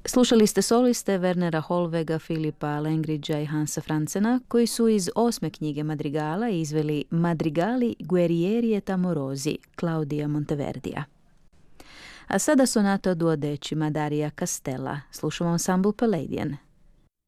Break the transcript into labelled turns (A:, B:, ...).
A: Slušali ste soliste Wernera Hollwega, Filipa Lengridgea i Hansa Franzena, koji su iz 8. knjige madrigala izveli Madrigali Guerrieri et Amorosi Claudia Monteverdija. A sada sonata o duodecima Darija Castella. Slušamo ansambl Palladian.